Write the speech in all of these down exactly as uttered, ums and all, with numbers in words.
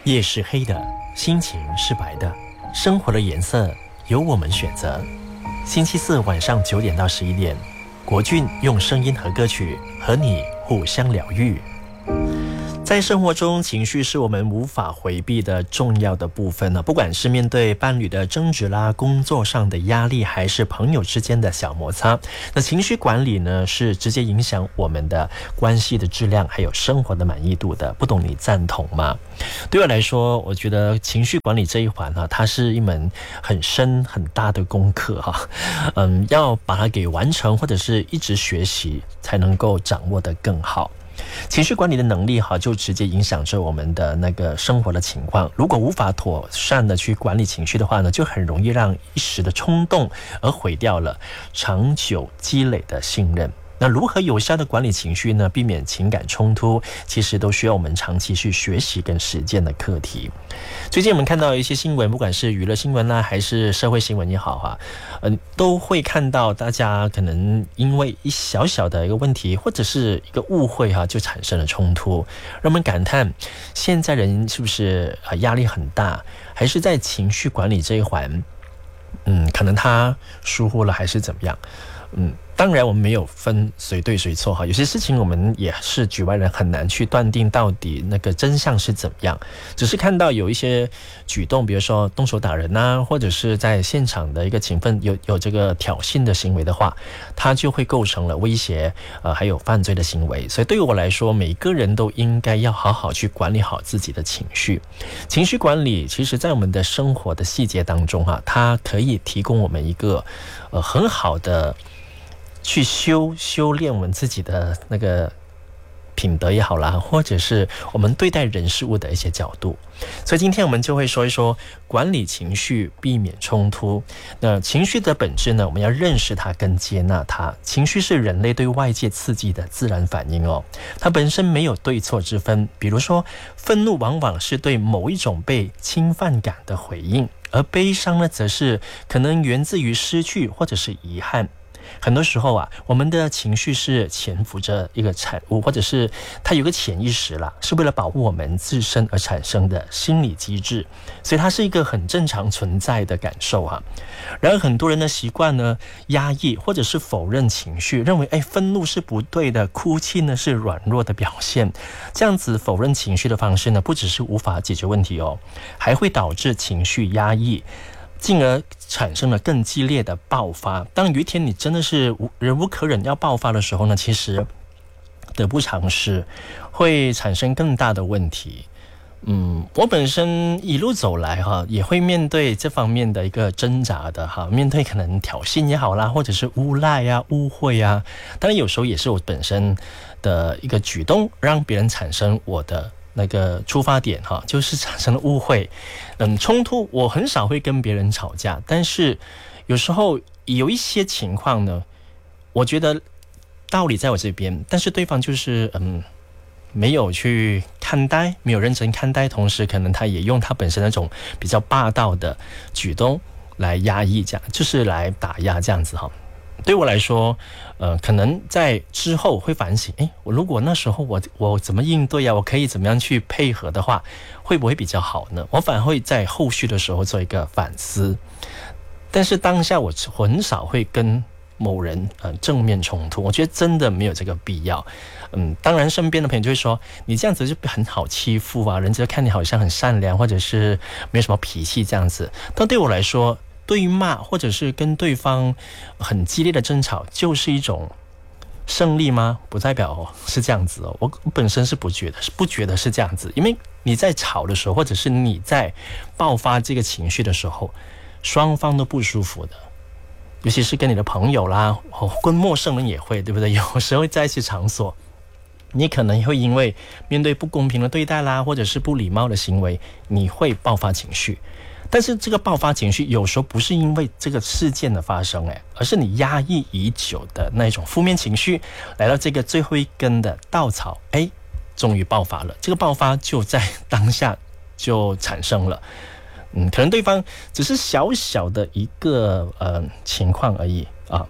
夜是黑的，心情是白的，生活的颜色由我们选择。星期四晚上九点到十一点，国俊用声音和歌曲和你互相疗愈。在生活中，情绪是我们无法回避的重要的部分呢。不管是面对伴侣的争执啦，工作上的压力，还是朋友之间的小摩擦，那情绪管理呢，是直接影响我们的关系的质量，还有生活的满意度的。不懂你赞同吗？对我来说，我觉得情绪管理这一环呢，它是一门很深很大的功课哈。嗯，要把它给完成，或者是一直学习，才能够掌握得更好。情绪管理的能力哈，就直接影响着我们的那个生活的情况。如果无法妥善的去管理情绪的话呢，就很容易让一时的冲动而毁掉了长久积累的信任。那如何有效的管理情绪呢？避免情感冲突，其实都需要我们长期去学习跟实践的课题。最近我们看到一些新闻，不管是娱乐新闻啦，还是社会新闻也好哈，嗯，都会看到大家可能因为一小小的一个问题，或者是一个误会哈，就产生了冲突，让我们感叹现在人是不是压力很大，还是在情绪管理这一环，嗯，可能他疏忽了，还是怎么样？嗯，当然我们没有分谁对谁错哈，有些事情我们也是局外人很难去断定到底那个真相是怎么样，只是看到有一些举动，比如说动手打人啊，或者是在现场的一个情分有有这个挑衅的行为的话，它就会构成了威胁呃，还有犯罪的行为。所以对于我来说，每个人都应该要好好去管理好自己的情绪。情绪管理其实在我们的生活的细节当中哈，它可以提供我们一个呃很好的去修修炼我们自己的那个品德也好啦，或者是我们对待人事物的一些角度。所以今天我们就会说一说管理情绪，避免冲突。那情绪的本质呢，我们要认识它跟接纳它。情绪是人类对外界刺激的自然反应哦，它本身没有对错之分。比如说愤怒往往是对某一种被侵犯感的回应，而悲伤呢，则是可能源自于失去或者是遗憾。很多时候啊，我们的情绪是潜伏着一个产物，或者是它有个潜意识啦，是为了保护我们自身而产生的心理机制，所以它是一个很正常存在的感受啊。然而很多人的习惯呢，压抑或者是否认情绪，认为哎，愤怒是不对的，哭泣呢是软弱的表现。这样子否认情绪的方式呢，不只是无法解决问题哦，还会导致情绪压抑，进而产生了更激烈的爆发。当有一天你真的是忍无可忍要爆发的时候呢，其实得不偿失，会产生更大的问题。嗯，我本身一路走来哈，也会面对这方面的一个挣扎的哈，面对可能挑衅也好啦，或者是诬赖啊、误会啊，当然有时候也是我本身的一个举动，让别人产生我的那个出发点哈，就是产生了误会，嗯，冲突。我很少会跟别人吵架，但是有时候有一些情况呢，我觉得道理在我这边，但是对方就是嗯没有去看待，没有认真看待，同时可能他也用他本身那种比较霸道的举动来压抑，这样就是来打压这样子哈。对我来说，呃，可能在之后会反省，诶，我如果那时候我我怎么应对啊？我可以怎么样去配合的话，会不会比较好呢？我反而会在后续的时候做一个反思。但是当下我很少会跟某人呃正面冲突，我觉得真的没有这个必要。嗯，当然身边的朋友就会说，你这样子就很好欺负啊，人家看你好像很善良，或者是没有什么脾气这样子。但对我来说，对骂或者是跟对方很激烈的争吵，就是一种胜利吗？不代表是这样子哦。我本身是不觉得，不觉得是这样子，因为你在吵的时候，或者是你在爆发这个情绪的时候，双方都不舒服的。尤其是跟你的朋友啦，跟陌生人也会，对不对？有时候在一些场所，你可能会因为面对不公平的对待啦，或者是不礼貌的行为，你会爆发情绪。但是这个爆发情绪有时候不是因为这个事件的发生，而是你压抑已久的那种负面情绪来到这个最后一根的稻草，哎，终于爆发了。这个爆发就在当下就产生了。嗯，可能对方只是小小的一个呃情况而已啊，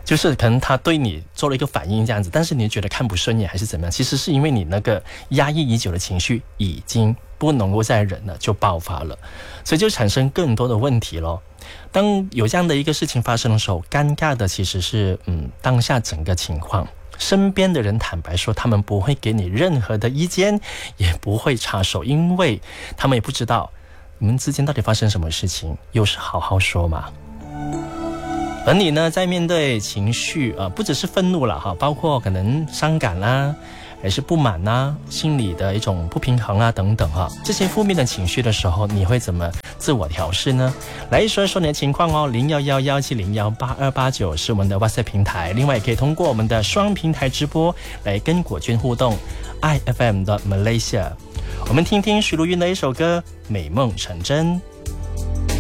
就是可能他对你做了一个反应这样子，但是你觉得看不顺眼还是怎么样，其实是因为你那个压抑已久的情绪已经不能够再忍了，就爆发了，所以就产生更多的问题咯。当有这样的一个事情发生的时候，尴尬的其实是嗯当下整个情况，身边的人坦白说他们不会给你任何的意见，也不会插手，因为他们也不知道你们之间到底发生什么事情，有事好好说嘛。而你呢，在面对情绪呃，不只是愤怒了哈，包括可能伤感啦，还是不满啦，心理的一种不平衡啊等等哈，这些负面的情绪的时候，你会怎么自我调试呢？来说一说你的情况哦，零幺幺幺七零幺八二八九是我们的 WhatsApp 平台，另外也可以通过我们的双平台直播来跟果君互动 ，I F M 的 Malaysia。我们听听徐如云的一首歌《美梦成真》。